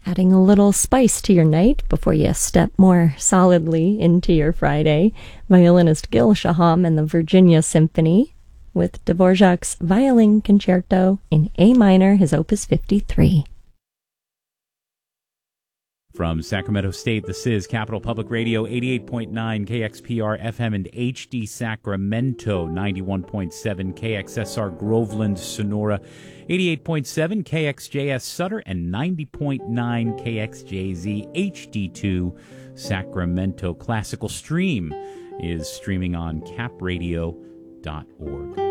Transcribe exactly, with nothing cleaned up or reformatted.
adding a little spice to your night before you step more solidly into your Friday. Violinist Gil Shaham and the Virginia Symphony with Dvorak's Violin Concerto in A minor, his Opus fifty-three. From Sacramento State, this is Capital Public Radio, eighty-eight point nine K X P R F M and H D Sacramento, ninety-one point seven K X S R Groveland, Sonora, eighty-eight point seven K X J S Sutter, and ninety point nine K X J Z H D two Sacramento. Classical Stream is streaming on cap radio dot org.